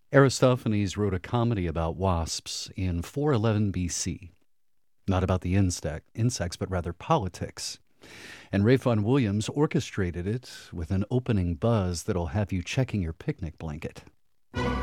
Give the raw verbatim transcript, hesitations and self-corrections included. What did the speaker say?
Aristophanes wrote a comedy about wasps in four eleven B C. Not about the insect, insects, but rather politics. And Ray Vaughan Williams orchestrated it with an opening buzz that'll have you checking your picnic blanket.